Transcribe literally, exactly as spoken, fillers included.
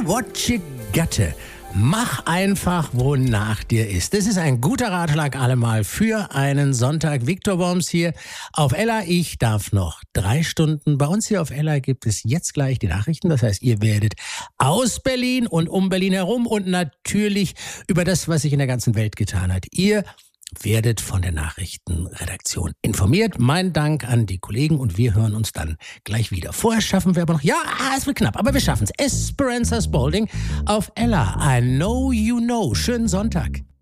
what you gotta. Mach einfach, wonach dir ist. Das ist ein guter Ratschlag allemal für einen Sonntag. Viktor Worms hier auf Ella. Ich darf noch drei Stunden. Bei uns hier auf Ella gibt es jetzt gleich die Nachrichten. Das heißt, ihr werdet aus Berlin und um Berlin herum und natürlich über das, was sich in der ganzen Welt getan hat. Ihr werdet von der Nachrichtenredaktion informiert. Mein Dank an die Kollegen und wir hören uns dann gleich wieder. Vorher schaffen wir aber noch, ja, es wird knapp, aber wir schaffen es. Esperanza Spalding auf Ella. I know you know. Schönen Sonntag.